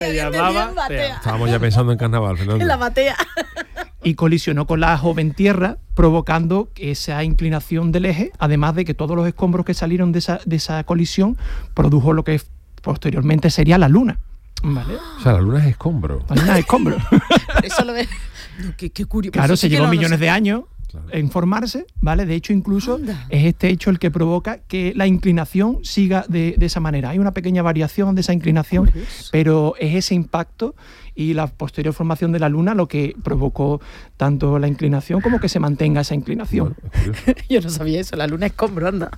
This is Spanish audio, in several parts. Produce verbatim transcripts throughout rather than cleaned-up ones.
Se llamaba Tea. Estábamos ya pensando en carnaval, Fernando. En la batea. Y colisionó con la joven Tierra, provocando esa inclinación del eje, además de que todos los escombros que salieron de esa, de esa colisión produjo lo que posteriormente sería la Luna. ¿Vale? O sea, la Luna es escombro. La Luna es escombro. Eso lo de... No, qué, qué curioso. Claro, Eso se sí que llevó no lo millones sé. de años Claro. en formarse, ¿vale? De hecho, incluso Anda. es este hecho el que provoca que la inclinación siga de, de esa manera. Hay una pequeña variación de esa inclinación, Curioso. pero es ese impacto y la posterior formación de la Luna lo que provocó tanto la inclinación como que se mantenga esa inclinación. Bueno, es curioso. Yo no sabía eso, la luna es escombro, anda.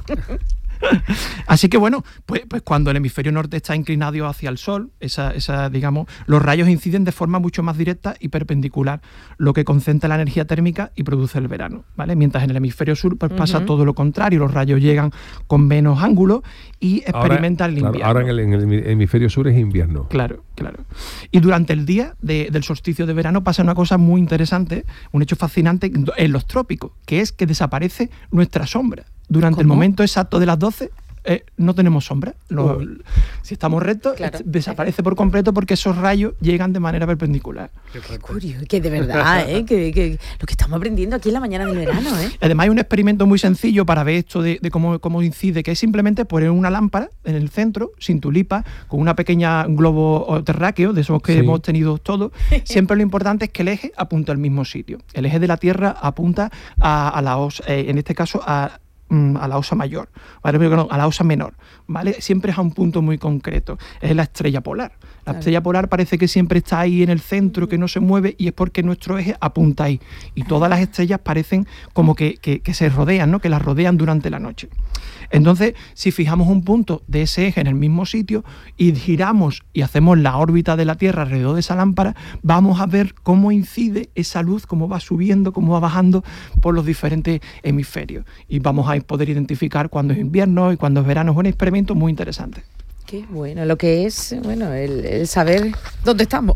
Así que bueno, pues, pues cuando el hemisferio norte está inclinado hacia el Sol, esa, esa, digamos, los rayos inciden de forma mucho más directa y perpendicular, lo que concentra la energía térmica y produce el verano, ¿vale? Mientras en el hemisferio sur pues, pasa Ujú. todo lo contrario, los rayos llegan con menos ángulo y experimentan el Ahora, invierno. claro, ahora en el, en el hemisferio sur es invierno. Claro, claro. Y durante el día de- del solsticio de verano pasa una cosa muy interesante, un hecho fascinante en los trópicos, que es que desaparece nuestra sombra. Durante el ¿Cómo? momento exacto de las doce eh, no tenemos sombra. Lo- Uy. si estamos rectos, Claro. eh, desaparece por completo porque esos rayos llegan de manera perpendicular. Curioso, que de verdad, ¿eh? Que, que lo que estamos aprendiendo aquí en la mañana del verano, ¿eh? Además hay un experimento muy sencillo para ver esto de, de cómo, cómo incide, que es simplemente poner una lámpara en el centro, sin tulipa, con una pequeña globo terráqueo, de esos que Sí. hemos tenido todos. Siempre lo importante es que el eje apunta al mismo sitio. El eje de la Tierra apunta a, a la osa, eh, en este caso a mm, a la osa mayor, ¿vale? Pero no, a la osa menor, ¿vale? Siempre es a un punto muy concreto, es la estrella polar. La Claro. estrella polar parece que siempre está ahí en el centro, que no se mueve, y es porque nuestro eje apunta ahí. Y todas las estrellas parecen como que, que- que se rodean, ¿no? Que las rodean durante la noche. Entonces, si fijamos un punto de ese eje en el mismo sitio y giramos y hacemos la órbita de la Tierra alrededor de esa lámpara, vamos a ver cómo incide esa luz, cómo va subiendo, cómo va bajando por los diferentes hemisferios. Y vamos a poder identificar cuándo es invierno y cuándo es verano. Es un experimento muy interesante. Qué bueno, lo que es, bueno, el, el saber dónde estamos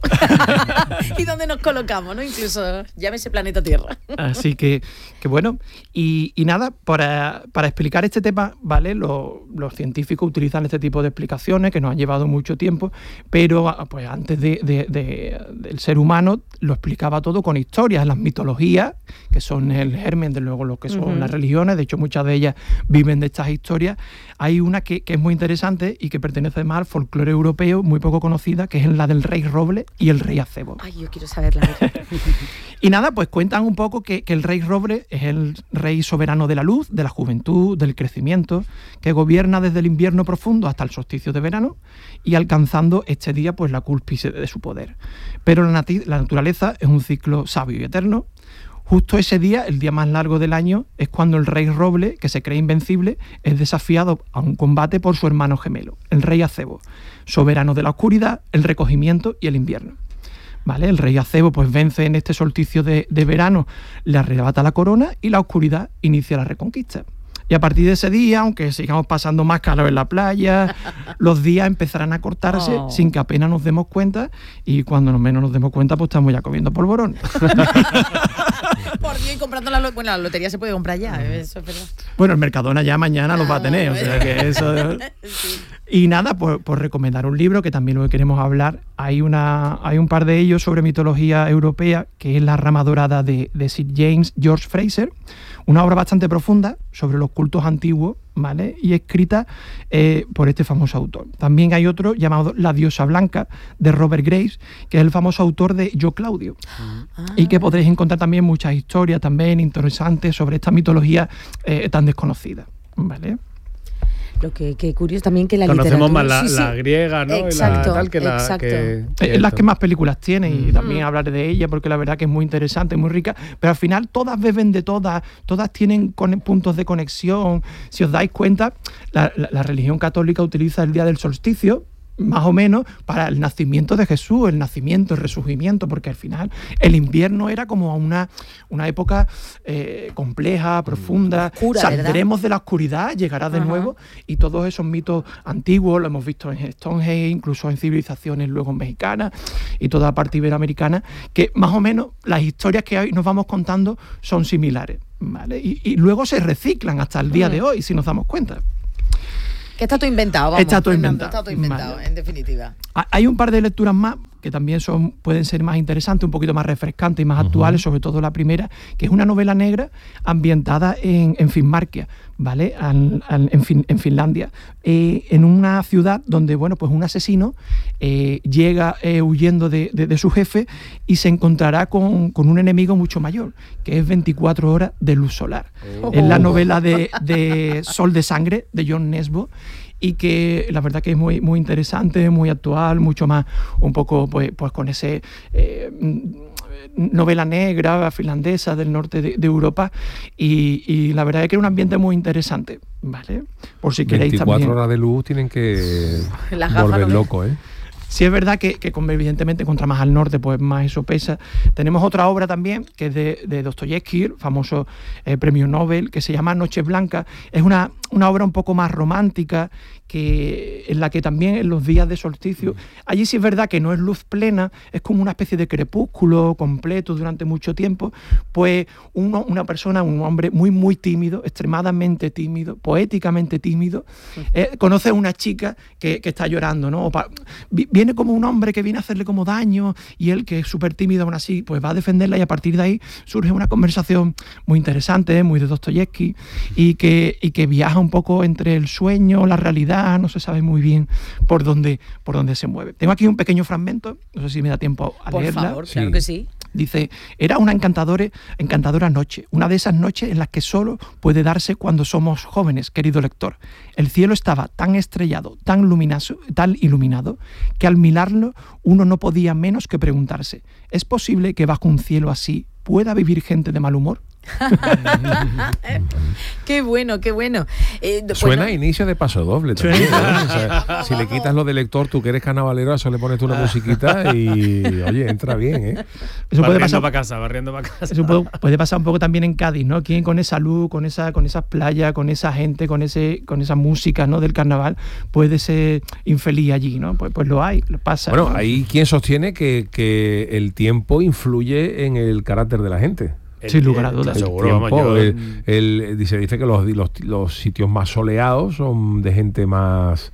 y dónde nos colocamos, ¿no? Incluso llámese planeta Tierra. Así que, que bueno, y, y nada, para, para explicar este tema, ¿vale? Lo- los científicos utilizan este tipo de explicaciones que nos han llevado mucho tiempo, pero ah, pues antes de, de- de- del ser humano lo explicaba todo con historias, las mitologías, que son el germen de luego lo que son Ujú. las religiones, de hecho muchas de ellas viven de estas historias. Hay una que, que es muy interesante y que pertenece además al folclore europeo, muy poco conocida, que es la del rey roble y el rey acebo. Ay, yo quiero saberla. a ver. Y nada, pues cuentan un poco que, que el rey roble es el rey soberano de la luz, de la juventud, del crecimiento, que gobierna desde el invierno profundo hasta el solsticio de verano y alcanzando este día pues la cúspide de su poder. Pero la, nati- la naturaleza es un ciclo sabio y eterno. Justo ese día, el día más largo del año, es cuando el rey roble, que se cree invencible, es desafiado a un combate por su hermano gemelo, el rey acebo, soberano de la oscuridad, el recogimiento y el invierno. ¿Vale? El rey acebo pues vence en este solsticio de, de verano, le arrebata la corona y la oscuridad inicia la reconquista. Y a partir de ese día, aunque sigamos pasando más calor en la playa, los días empezarán a cortarse Oh. sin que apenas nos demos cuenta, y cuando no menos nos demos cuenta pues estamos ya comiendo polvorón. Por Dios, y comprando la, lo- bueno, la lotería se puede comprar ya, eso es verdad. Bueno, el Mercadona ya mañana los va a tener, o sea que eso... Sí. Y nada, por, por recomendar un libro que también lo queremos hablar. Hay una hay un par de ellos sobre mitología europea, que es La rama dorada de, de Sir James George Fraser, una obra bastante profunda sobre los cultos antiguos, ¿vale? Y escrita eh, por este famoso autor. También hay otro llamado La diosa blanca, de Robert Graves, que es el famoso autor de Yo Claudio, y que podréis encontrar también muchas historias también interesantes sobre esta mitología eh, tan desconocida, ¿vale? Lo que, que curioso también que la Conocemos literatura... más la- Sí, sí. la griega, ¿no? Y la Exacto, tal, que la- exacto. que- Es las que más películas tiene, y Mm. también hablaré de ella porque la verdad que es muy interesante, muy rica, pero al final todas beben de todas, todas tienen con- puntos de conexión. Si os dais cuenta, la, la- la religión católica utiliza el día del solsticio, más o menos, para el nacimiento de Jesús, el nacimiento, el resurgimiento, porque al final el invierno era como una, una época eh, compleja, profunda, Oscura, saldremos de la oscuridad, llegará de Ajá. nuevo, y todos esos mitos antiguos lo hemos visto en Stonehenge, incluso en civilizaciones luego mexicanas y toda la parte iberoamericana, que más o menos las historias que hoy nos vamos contando son similares, ¿vale? Y, y luego se reciclan hasta el día Mm. de hoy, si nos damos cuenta. Que está todo inventado, vamos. Está todo Fernando, inventado. Está todo inventado, Vale. en definitiva. Hay un par de lecturas más que también son, pueden ser más interesantes, un poquito más refrescantes y más uh-huh. actuales, sobre todo la primera, que es una novela negra ambientada en, en Finnmarkia, ¿vale? Al, al, en, fin, en Finlandia, eh, en una ciudad donde, bueno, pues un asesino eh, llega eh, huyendo de, de, de su jefe y se encontrará con, con un enemigo mucho mayor, que es veinticuatro horas de luz solar. Oh. Es la novela de, de Sol de Sangre, de John Nesbo, y que la verdad que es muy, muy interesante, muy actual, mucho más un poco pues, pues con ese eh, novela negra finlandesa del norte de, de Europa, y, y la verdad es que es un ambiente muy interesante, ¿vale? Por si queréis veinticuatro también. horas de luz tienen que Las volver loco, ¿eh? Sí, es verdad que, que evidentemente contra más al norte, pues más eso pesa. Tenemos otra obra también, que es de, de Dostoyevsky, famoso eh, premio Nobel, que se llama Noches Blancas. Es una, una obra un poco más romántica, que en la que también en los días de solsticio, allí sí es verdad que no es luz plena, es como una especie de crepúsculo completo durante mucho tiempo, pues uno, una persona, un hombre muy muy tímido, extremadamente tímido, poéticamente tímido, eh, conoce a una chica que, que está llorando, ¿no? O pa, viene como un hombre que viene a hacerle como daño, y él, que es súper tímido aún así, pues va a defenderla, y a partir de ahí surge una conversación muy interesante, muy de Dostoyevsky, y que, y que viaja un poco entre el sueño, la realidad, no se sabe muy bien por dónde, por dónde se mueve. Tengo aquí un pequeño fragmento, no sé si me da tiempo a por leerla. Por favor, claro sí. que sí. Dice, era una encantadora, encantadora noche, una de esas noches en las que solo puede darse cuando somos jóvenes, querido lector. El cielo estaba tan estrellado, tan luminoso, tan iluminado, que al mirarlo uno no podía menos que preguntarse, ¿es posible que bajo un cielo así pueda vivir gente de mal humor? Qué bueno, qué bueno. Eh, Suena bueno. a inicio de Paso Doble también, ¿no? O sea, vamos, si vamos. le quitas lo de lector, tú que eres carnavalero, a eso le pones tú una musiquita y, oye, entra bien, ¿eh? Eso puede pasar para casa, barriendo para casa. Eso puede, puede pasar un poco también en Cádiz, ¿no? Quien con esa luz, con esa, con esas playas, con esa gente, con ese, con esa música, ¿no? Del carnaval, puede ser infeliz allí, ¿no? Pues, pues lo hay, lo pasa. Bueno, ¿no? hay quien sostiene que, que el tiempo influye en el carácter de la gente. El, Sin lugar a el, dudas. el Seguro, tiempo, vamos, yo, el, el, el, dice, dice que los, los, los sitios más soleados son de gente más...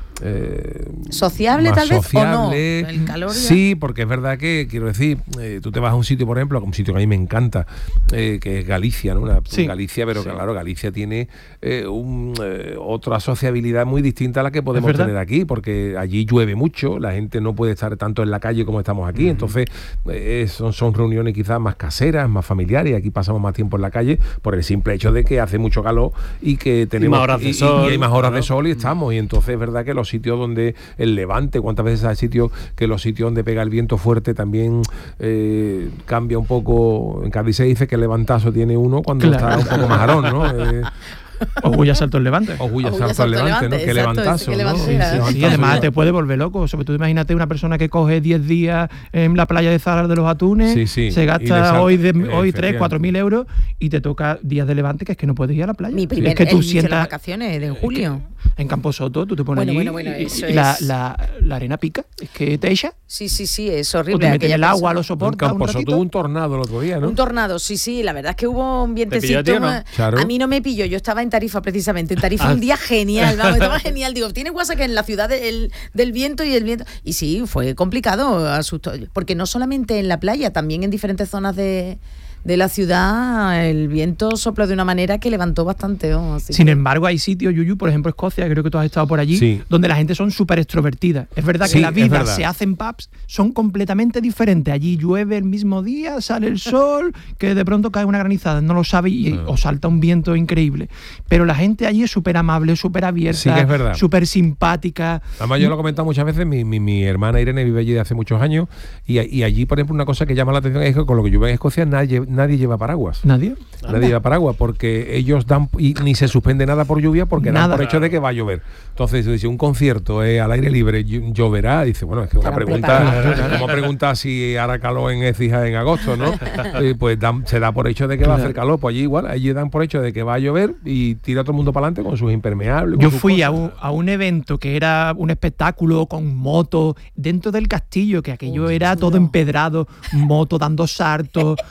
Eh, ¿Sociable más tal vez sociable. o no? El calor ya. Sí, porque es verdad que, quiero decir, eh, tú te vas a un sitio, por ejemplo, un sitio que a mí me encanta, eh, que es Galicia, ¿no? Una, sí. Galicia, pero sí. claro, Galicia tiene eh, un, eh, otra sociabilidad muy distinta a la que podemos tener aquí, porque allí llueve mucho, la gente no puede estar tanto en la calle como estamos aquí, uh-huh. entonces eh, son, son reuniones quizás más caseras, más familiares, y aquí pasamos más tiempo en la calle por el simple hecho de que hace mucho calor y que tenemos y, más horas de y, sol, y, y hay más horas claro. de sol y estamos, y entonces es verdad que los sitios donde el levante, cuántas veces hay sitios que los sitios donde pega el viento fuerte también eh, cambia un poco. En Cádiz se dice que el levantazo tiene uno cuando claro. está un poco majarón, ¿no? Eh, Orgullo salto el levante. Orgullo salto el levante, ¿no? Que levantazo, ¿no? Sí, sí, sí, además te puede volver loco. Sobre todo imagínate una persona que coge diez días en la playa de Zara de los Atunes, sí, sí. se gasta hoy, de, hoy tres, cuatro mil euros y te toca días de levante que es que no puedes ir a la playa. Mi primer, es que tú el sientas las vacaciones de julio. En Camposoto tú te pones bueno, allí bueno, bueno, y, eso y es... la, la, la arena pica, es que te echa. Sí, sí, sí, es horrible. O te metes en el persona. agua, lo soportas en Camposoto tuvo un tornado el otro día, ¿no? Un tornado, sí, sí, la verdad es que hubo un vientecito. ¿Te pilló a ti o no? Claro. A mí no me pilló, yo estaba en Tarifa precisamente. En Tarifa ah. un día genial, vamos, estaba genial. Digo, tiene guasa que en la ciudad del, del viento y el viento. Y sí, fue complicado, asustó. Porque no solamente en la playa, también en diferentes zonas de. de la ciudad el viento sopló de una manera que levantó bastante. Oh, Sin que... embargo, hay sitios, Yuyu, por ejemplo Escocia, creo que tú has estado por allí, sí. donde la gente son súper extrovertida. Es verdad sí, que la vida verdad. se hace en pubs, son completamente diferentes. Allí llueve el mismo día, sale el sol, que de pronto cae una granizada, no lo sabe y no. o salta un viento increíble. Pero la gente allí es súper amable, súper abierta, sí, súper simpática. Además, yo lo he comentado muchas veces, mi, mi, mi hermana Irene vive allí de hace muchos años y, y allí, por ejemplo, una cosa que llama la atención es que con lo que llueve en Escocia nadie, nadie lleva paraguas. ¿Nadie? Nadie Anda. lleva paraguas porque ellos dan y ni se suspende nada por lluvia porque nada, dan por hecho de que va a llover. Entonces, si un concierto es al aire libre lloverá, dice, bueno, es que una pregunta, como pregunta si hará calor en Écija en agosto, ¿no? eh, pues dan, se da por hecho de que claro. va a hacer calor, pues allí igual, allí dan por hecho de que va a llover y tira a todo el mundo para adelante con sus impermeables. Yo fui a un, a un evento que era un espectáculo con motos dentro del castillo, que aquello oh, era todo empedrado, moto dando saltos. Y, y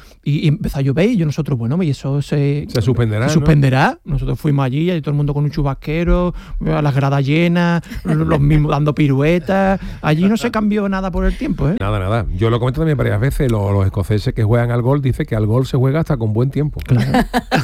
empezó a llover y yo nosotros, bueno, y eso se, se suspenderá. Se suspenderá. ¿no? Nosotros fuimos allí y todo el mundo con un chubasquero, a las gradas llenas, los mismos dando piruetas. Allí no se cambió nada por el tiempo, ¿eh? Nada, nada. Yo lo comento también varias veces. Los, los escoceses que juegan al golf dicen que al golf se juega hasta con buen tiempo. Claro.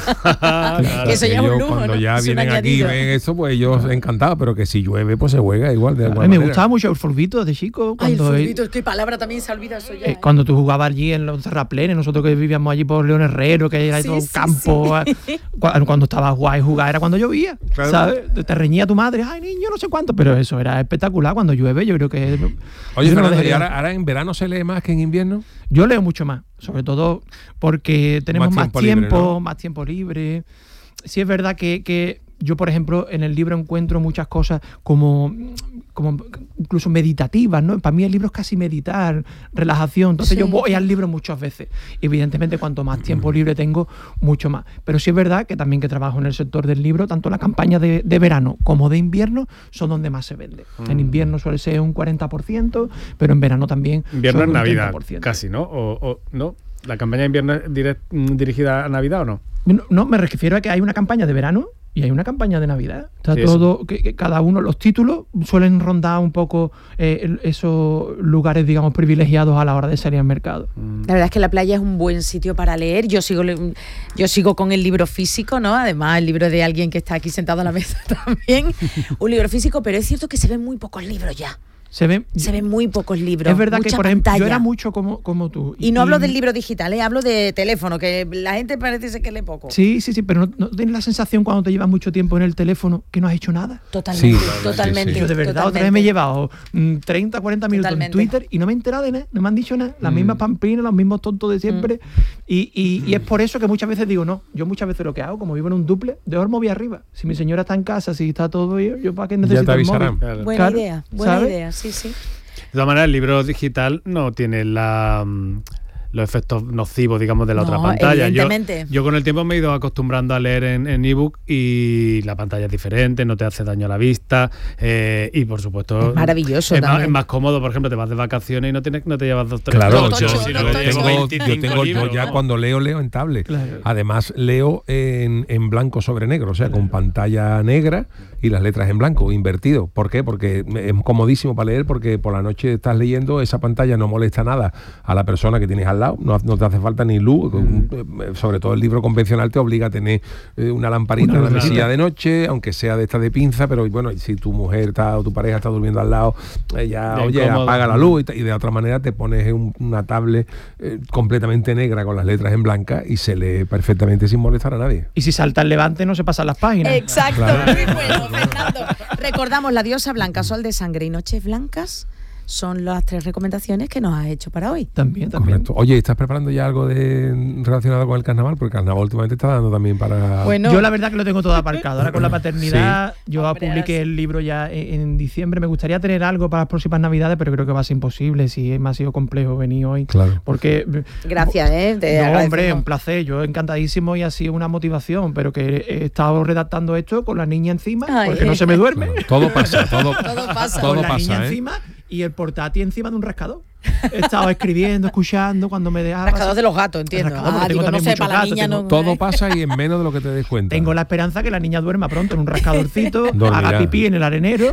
claro. Eso ya es un lujo, cuando ¿no? ya es vienen aquí y ven eso, pues ellos encantados, pero que si llueve, pues se juega igual de alguna A mí me manera. gustaba mucho el fulbito de chico. Ay, el Cuando fulbito, es que palabra también se olvida eso ya. Eh, ¿eh? Cuando tú jugabas allí en los terraplenes, nosotros que vivíamos allí por León Herrero, que era Sí, todo un sí, campo, sí. cuando, cuando estabas guay jugar era cuando llovía, Claro. ¿sabes? Te reñía tu madre, ay niño, no sé cuánto, pero eso era espectacular cuando llueve, yo creo que... Oye, yo no lo Fernando, ¿y dejaría. ahora, ahora en verano se lee más que en invierno? Yo leo mucho más, sobre todo porque tenemos Más más tiempo tiempo, libre, ¿no? más tiempo libre. Sí es verdad que, que yo, por ejemplo, en el libro encuentro muchas cosas como, como incluso meditativas, ¿no? Para mí el libro es casi meditar, relajación. Entonces Sí. yo voy al libro muchas veces. Evidentemente, cuanto más tiempo libre tengo, mucho más. Pero sí es verdad que también que trabajo en el sector del libro, tanto la campaña de, de verano como de invierno son donde más se vende. Mm. En invierno suele ser un cuarenta por ciento, pero en verano también Invierno es sobre un Navidad, treinta por ciento. casi, ¿no? O, o- ¿no? ¿La campaña de invierno es direct- mm, dirigida a Navidad o no? No, no, me refiero a que hay una campaña de verano y hay una campaña de Navidad. Está Sí, todo, que, que cada uno, los títulos suelen rondar un poco eh, el- esos lugares, digamos, privilegiados a la hora de salir al mercado. La verdad es que la playa es un buen sitio para leer. Yo sigo, le- yo sigo con el libro físico, ¿no? Además, el libro de alguien que está aquí sentado a la mesa también. Un libro físico, pero es cierto que se ven muy pocos libros ya. Se ven, Se ven muy pocos libros. es verdad que, mucha por ejemplo, yo pantalla. era mucho como, como tú. Y no hablo del libro digital, ¿eh? Hablo de teléfono, que la gente parece ser que lee poco. Sí, sí, sí, pero no, no tienes la sensación cuando te llevas mucho tiempo en el teléfono que no has hecho nada. Totalmente, Sí, totalmente. sí, sí. Yo de verdad otra vez me he llevado mm, treinta, cuarenta minutos Totalmente. en Twitter y no me he enterado de nada, no me han dicho nada, las Mm. mismas pamplinas, los mismos tontos de siempre. Mm. Y, y- y es por eso que muchas veces digo, no, yo muchas veces lo que hago, como vivo en un duple, de Ormo voy arriba. Si mi señora está en casa, si está todo bien, yo para qué necesito te el avisarán. móvil. Claro. Buena Claro, idea, buena ¿sabes? idea, sí, sí. De todas maneras, el libro digital no tiene la, mm, los efectos nocivos, digamos, de la No, otra pantalla. Yo, evidentemente. yo con el tiempo me he ido acostumbrando a leer en, en ebook y la pantalla es diferente, no te hace daño a la vista eh, y, por supuesto, Es maravilloso es más, también. es más cómodo. Por ejemplo, te vas de vacaciones y no, tienes, no te llevas dos, tres Claro, No, yo, tocho, yo no, tocho. tengo, yo veinticinco tengo yo libros, ya ¿no? cuando leo, leo en tablet. Claro. Además, leo en, en blanco sobre negro, o sea, con pantalla negra y las letras en blanco, invertido. ¿Por qué? Porque es comodísimo para leer, porque por la noche estás leyendo, esa pantalla no molesta nada a la persona que tienes al lado, no, no te hace falta ni luz. Mm. Sobre todo el libro convencional te obliga a tener eh, una lamparita Una en la lucecita. mesilla de noche, aunque sea de esta de pinza, pero bueno, si tu mujer está o tu pareja está durmiendo al lado, eh, ya, Ya oye, incómodo. apaga la luz y, te- y de otra manera te pones un- una tablet eh, completamente negra con las letras en blanca y se lee perfectamente sin molestar a nadie. Y si salta el levante no se pasan las páginas. Exacto, Claro. muy bueno, Fernando. Recordamos La diosa blanca, Sol de sangre y Noches blancas son las tres recomendaciones que nos has hecho para hoy. También, también. Correcto. Oye, ¿estás preparando ya algo de relacionado con el carnaval? Porque el carnaval últimamente está dando también para... Bueno, Yo la verdad que lo tengo todo aparcado. Ahora con la paternidad, yo Hombre, publiqué ahora sí. el libro ya en, en diciembre. Me gustaría tener algo para las próximas navidades, pero creo que va a ser imposible. Si me ha sido complejo venir hoy. Claro. Porque... gracias, ¿eh? Te No, hombre, agradecemos. un placer. Yo encantadísimo y ha sido una motivación, pero que he estado redactando esto con la niña encima, Ay. porque no se me duerme. Claro, todo pasa, todo, Todo pasa. todo con la niña pasa, ¿eh? encima y el portátil encima de un rascador. He estado escribiendo, escuchando cuando me dejaba. Rascador de los gatos, entiendo. Rascador, porque Ah, tengo digo, no también sé, muchos para la gatos, niña tengo no. Todo pasa y en menos de lo que te des cuenta. Tengo la esperanza que la niña duerma pronto en un rascadorcito, Dormirá. haga pipí en el arenero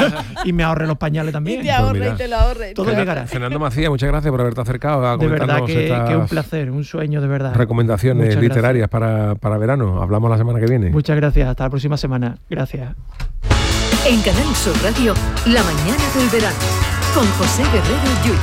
y me ahorre los pañales también. Y te ahorre Dormirá. y te lo ahorre. Todo llegará. Fernando Macías, muchas gracias por haberte acercado a De verdad comentarnos que, estas que un placer, un sueño de verdad. recomendaciones Muchas literarias para, para verano. Hablamos la semana que viene. Muchas gracias, hasta la próxima semana. Gracias. En Canal Sur Radio, La mañana del verano, con José Guerrero Yuyu.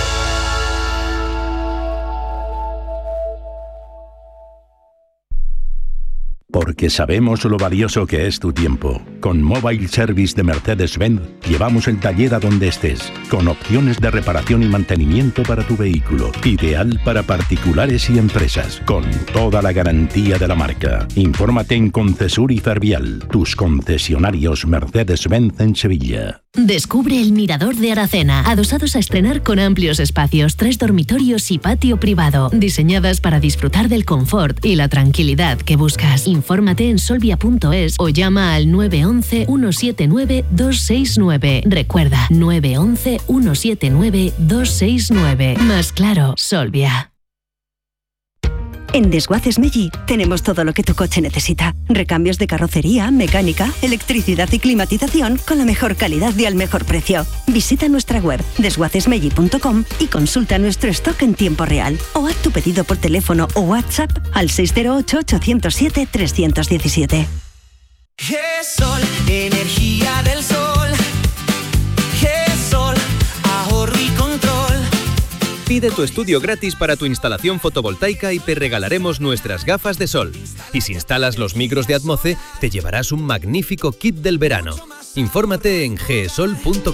Porque sabemos lo valioso que es tu tiempo. Con Mobile Service de Mercedes-Benz llevamos el taller a donde estés, con opciones de reparación y mantenimiento para tu vehículo. Ideal para particulares y empresas, con toda la garantía de la marca. Infórmate en Concesur y Fervial, tus concesionarios Mercedes-Benz en Sevilla. Descubre el Mirador de Aracena, adosados a estrenar con amplios espacios, tres dormitorios y patio privado, diseñadas para disfrutar del confort y la tranquilidad que buscas. Infórmate en solvia punto es o llama al nueve once, uno siete nueve, dos seis nueve. Recuerda, nueve once, uno siete nueve, dos seis nueve. Más claro, Solvia. En Desguaces Meggi tenemos todo lo que tu coche necesita. Recambios de carrocería, mecánica, electricidad y climatización con la mejor calidad y al mejor precio. Visita nuestra web desguaces meggi punto com y consulta nuestro stock en tiempo real. O haz tu pedido por teléfono o WhatsApp al seis cero ocho, ocho cero siete, tres uno siete. G-Sol, energía del sol. G-Sol, ahorro y control. Pide tu estudio gratis para tu instalación fotovoltaica y te regalaremos nuestras gafas de sol. Y si instalas los micros de Atmoce, te llevarás un magnífico kit del verano. Infórmate en g sol punto com.